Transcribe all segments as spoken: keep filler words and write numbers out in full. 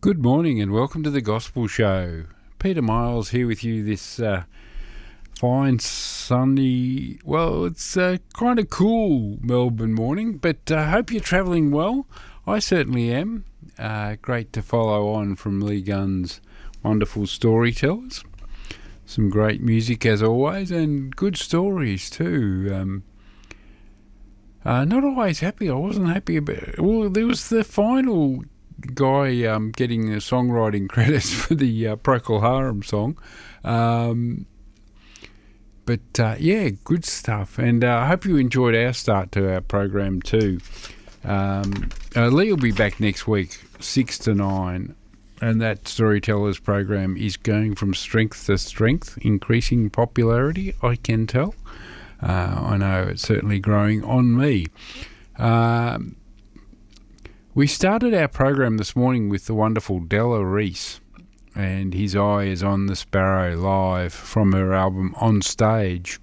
Good morning and welcome to the Gospel Show. Peter Miles here with you this uh, fine sunny, well, it's uh, kind of cool Melbourne morning, but I uh, hope you're travelling well. I certainly am. Uh, great to follow on from Lee Gunn's wonderful storytellers. Some great music as always and good stories too. Um, uh, not always happy. I wasn't happy about. Well, there was the final guy um, getting the songwriting credits for the uh, Procol Harum song. Um, but uh, yeah, good stuff. And uh, I hope you enjoyed our start to our program too. Um, uh, Lee will be back next week, six to nine. And that Storytellers program is going from strength to strength, increasing popularity, I can tell. Uh, I know it's certainly growing on me. Um, we started our program this morning with the wonderful Della Reese, and His Eye is on the Sparrow live from her album On Stage.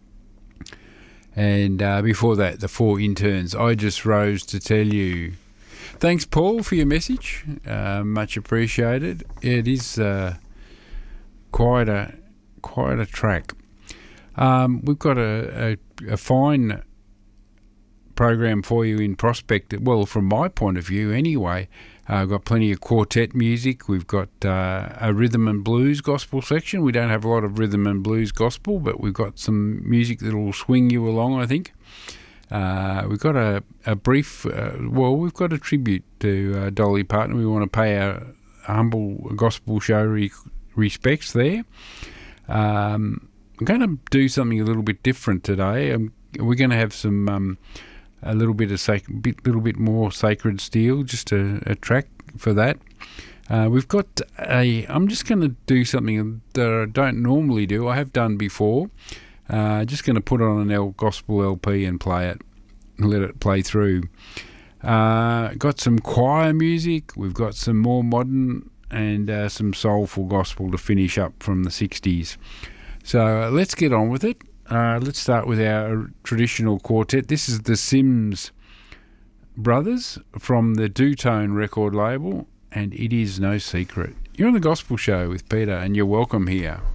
And uh, before that, the Four Interns, I Just Rose to Tell You. Thanks, Paul, for your message. Uh, much appreciated. It is uh, quite a quite a track. Um, we've got a, a, a fine program for you in prospect. Well, from my point of view, anyway. Uh, we've got plenty of quartet music. We've got uh, a rhythm and blues gospel section. We don't have a lot of rhythm and blues gospel, but we've got some music that will swing you along, I think. Uh, we've got a, a brief, uh, well, we've got a tribute to uh, Dolly Parton. We want to pay our humble gospel show re- respects there. Um, I'm going to do something a little bit different today. Um, we're going to have some, um, a little bit of sac- bit, little bit more Sacred Steel, just a, a track for that. Uh, we've got a, I'm just going to do something that I don't normally do. I have done before. Uh, just going to put on an L gospel L P and play it, and let it play through. Uh, got some choir music. We've got some more modern and uh, some soulful gospel to finish up from the sixties. So uh, let's get on with it. Uh, let's start with our traditional quartet. This is the Sims Brothers from the Do-Tone record label, and It Is No Secret. You're on the Gospel Show with Peter, and you're welcome here.